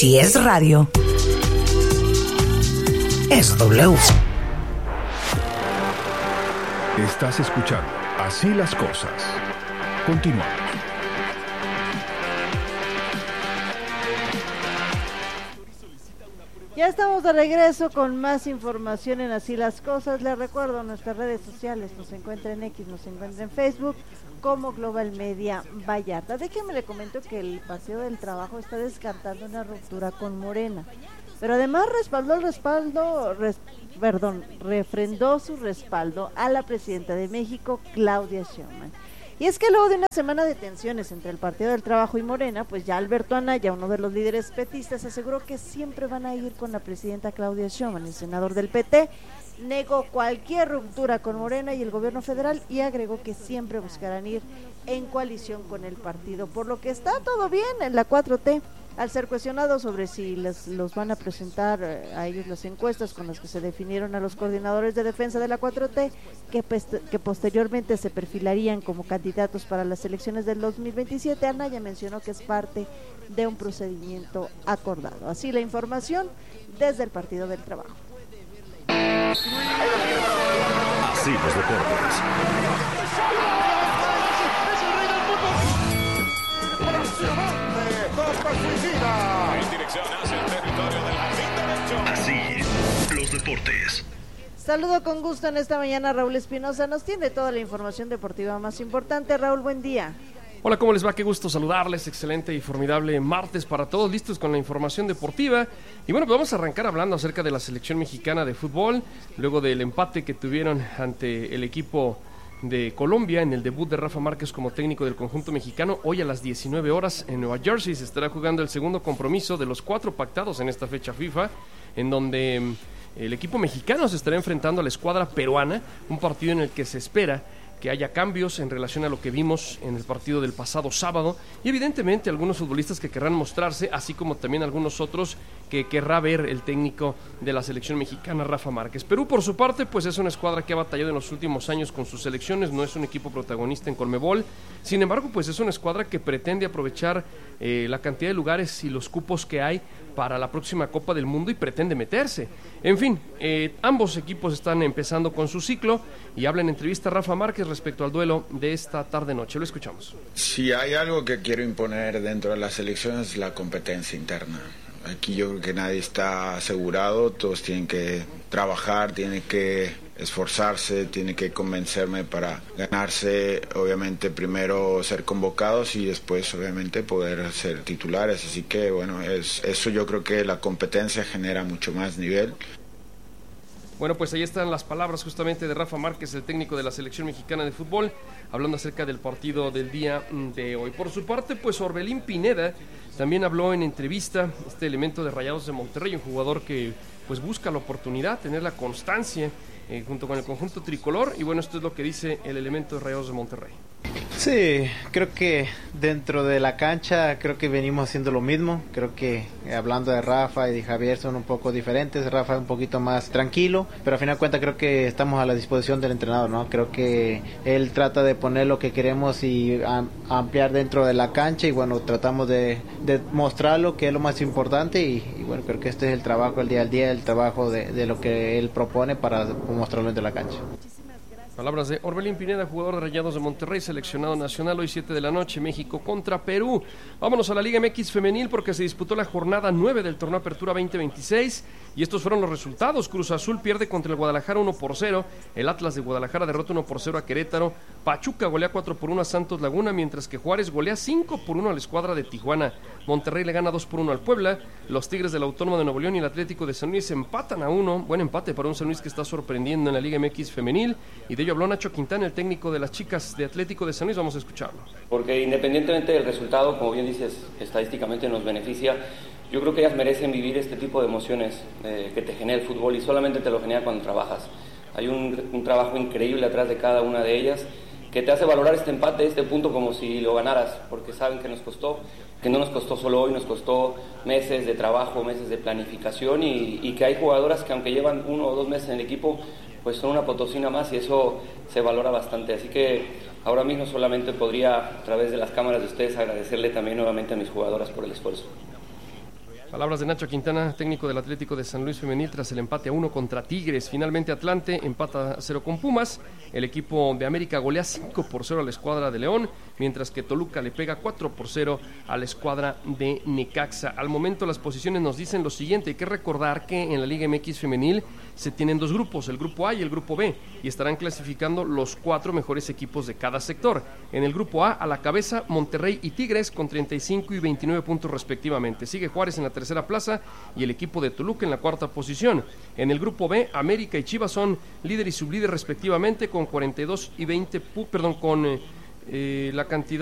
Si es radio, es W. Estás escuchando Así las Cosas. Continuamos. Ya estamos de regreso con más información en Así las Cosas. Les recuerdo nuestras redes sociales, nos encuentra en X, nos encuentra en Facebook como Global Media Vallarta. Déjeme le comento que el Partido del Trabajo está descartando una ruptura con Morena, pero además refrendó su respaldo a la presidenta de México, Claudia Sheinbaum. Y es que luego de una semana de tensiones entre el Partido del Trabajo y Morena, pues ya Alberto Anaya, uno de los líderes petistas, aseguró que siempre van a ir con la presidenta Claudia Sheinbaum. El senador del PT negó cualquier ruptura con Morena y el gobierno federal y agregó que siempre buscarán ir en coalición con el partido, por lo que está todo bien en la 4T. Al ser cuestionado sobre si los van a presentar a ellos las encuestas con las que se definieron a los coordinadores de defensa de la 4T, que posteriormente se perfilarían como candidatos para las elecciones del 2027, Anaya mencionó que es parte de un procedimiento acordado. Así la información desde el Partido del Trabajo. Así los deportes. En dirección hacia el territorio del jardín derecho. Así los deportes. Saludo con gusto en esta mañana a Raúl Espinosa, nos tiene toda la información deportiva más importante. Raúl, buen día. Hola, ¿cómo les va? Qué gusto saludarles, excelente y formidable martes para todos, listos con la información deportiva. Y bueno, pues vamos a arrancar hablando acerca de la selección mexicana de fútbol, luego del empate que tuvieron ante el equipo de Colombia en el debut de Rafa Márquez como técnico del conjunto mexicano. Hoy a las 19 horas en Nueva Jersey se estará jugando el segundo compromiso de los 4 pactados en esta fecha FIFA, en donde el equipo mexicano se estará enfrentando a la escuadra peruana, un partido en el que se espera que haya cambios en relación a lo que vimos en el partido del pasado sábado y evidentemente algunos futbolistas que querrán mostrarse, así como también algunos otros que querrá ver el técnico de la selección mexicana, Rafa Márquez. Perú, por su parte, pues es una escuadra que ha batallado en los últimos años con sus selecciones, no es un equipo protagonista en Conmebol, sin embargo, pues es una escuadra que pretende aprovechar la cantidad de lugares y los cupos que hay para la próxima Copa del Mundo y pretende meterse. En fin, ambos equipos están empezando con su ciclo y habla en entrevista Rafa Márquez respecto al duelo de esta tarde-noche. Lo escuchamos. Si hay algo que quiero imponer dentro de la selección es la competencia interna. Aquí yo creo que nadie está asegurado, todos tienen que trabajar, tienen que esforzarse, tienen que convencerme para ganarse, obviamente primero ser convocados y después obviamente poder ser titulares, así que bueno, eso yo creo que la competencia genera mucho más nivel. Bueno, pues ahí están las palabras justamente de Rafa Márquez, el técnico de la selección mexicana de fútbol, hablando acerca del partido del día de hoy. Por su parte, pues Orbelín Pineda también habló en entrevista, este elemento de Rayados de Monterrey, un jugador que pues busca la oportunidad, tener la constancia junto con el conjunto tricolor, y bueno, esto es lo que dice el elemento de Rayados de Monterrey. Sí, creo que dentro de la cancha creo que venimos haciendo lo mismo. Creo que hablando de Rafa y de Javier son un poco diferentes. Rafa es un poquito más tranquilo, pero al final de cuentas creo que estamos a la disposición del entrenador, ¿no? Creo que él trata de poner lo que queremos y ampliar dentro de la cancha, y bueno, tratamos de mostrarlo, que es lo más importante, y bueno, creo que este es el trabajo, el día al día, el trabajo de lo que él propone para mostrarlo dentro de la cancha. Palabras de Orbelín Pineda, jugador de Rayados de Monterrey, seleccionado nacional, hoy 7 de la noche, México contra Perú. Vámonos a la Liga MX femenil porque se disputó la jornada 9 del torneo Apertura 2026 y estos fueron los resultados. Cruz Azul pierde contra el Guadalajara 1-0, el Atlas de Guadalajara derrota 1-0 a Querétaro, Pachuca golea 4-1 a Santos Laguna, mientras que Juárez golea 5-1 a la escuadra de Tijuana. Monterrey le gana 2-1 al Puebla, los Tigres de la Autónoma de Nuevo León y el Atlético de San Luis empatan a 1, buen empate para un San Luis que está sorprendiendo en la Liga MX femenil, y de ello habló Nacho Quintana, el técnico de las chicas de Atlético de San Luis. Vamos a escucharlo. Porque independientemente del resultado, como bien dices, estadísticamente nos beneficia. Yo creo que ellas merecen vivir este tipo de emociones que te genera el fútbol, y solamente te lo genera cuando trabajas. Hay un trabajo increíble atrás de cada una de ellas que te hace valorar este empate, este punto, como si lo ganaras, porque saben que nos costó, que no nos costó solo hoy, nos costó meses de trabajo, meses de planificación, y que hay jugadoras que aunque llevan 1 o 2 meses en el equipo, pues son una potosina más, y eso se valora bastante. Así que ahora mismo solamente podría, a través de las cámaras de ustedes, agradecerle también nuevamente a mis jugadoras por el esfuerzo. Palabras de Nacho Quintana, técnico del Atlético de San Luis Femenil, tras el empate a 1 contra Tigres. Finalmente Atlante empata a 0 con Pumas. El equipo de América golea 5-0 a la escuadra de León, mientras que Toluca le pega 4-0 a la escuadra de Necaxa. Al momento las posiciones nos dicen lo siguiente: hay que recordar que en la Liga MX Femenil se tienen dos grupos, el grupo A y el grupo B, y estarán clasificando los 4 mejores equipos de cada sector. En el grupo A la cabeza Monterrey y Tigres con 35 y 29 puntos respectivamente. Sigue Juárez en la tercera plaza y el equipo de Toluca en la cuarta posición. En el grupo B, América y Chivas son líder y sublíder respectivamente con 42 y 20 con la cantidad